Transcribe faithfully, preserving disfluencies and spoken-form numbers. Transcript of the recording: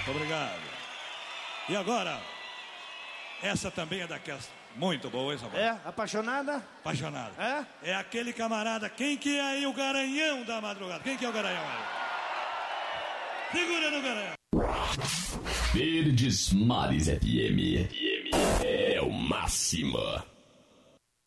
Obrigado. E agora, essa também é daquelas muito boa, essa É, apaixonada? Apaixonada. É? É aquele camarada, quem que é aí o garanhão da madrugada? Quem que é o garanhão aí? Segura no garanhão. Verdes Mares F M. É o máximo.